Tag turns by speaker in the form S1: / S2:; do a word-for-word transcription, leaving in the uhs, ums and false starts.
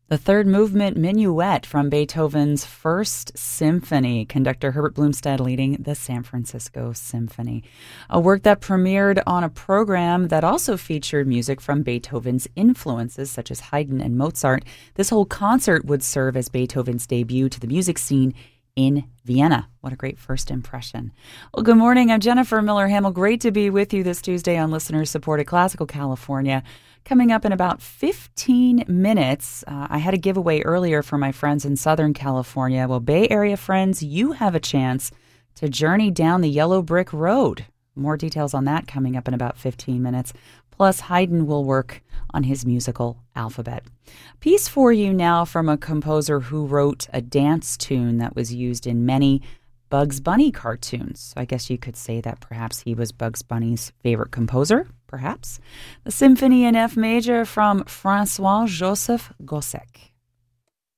S1: The third movement minuet from Beethoven's First Symphony, conductor Herbert Blumstead leading the San Francisco Symphony. A work that premiered on a program that also featured music from Beethoven's influences, such as Haydn and Mozart. This whole concert would serve as Beethoven's debut to the music scene in Vienna. What a great first impression. Well, good morning. I'm Jennifer Miller-Hamill. Great to be with you this Tuesday on listener-supported Classical California. Coming up in about fifteen minutes, uh, I had a giveaway earlier for my friends in Southern California. Well, Bay Area friends, you have a chance to journey down the Yellow Brick Road. More details on that coming up in about fifteen minutes. Plus, Haydn will work on his musical alphabet. Piece for you now from a composer who wrote a dance tune that was used in many Bugs Bunny cartoons. So I guess you could say that perhaps he was Bugs Bunny's favorite composer, perhaps. The Symphony in F major from Francois Joseph Gossec.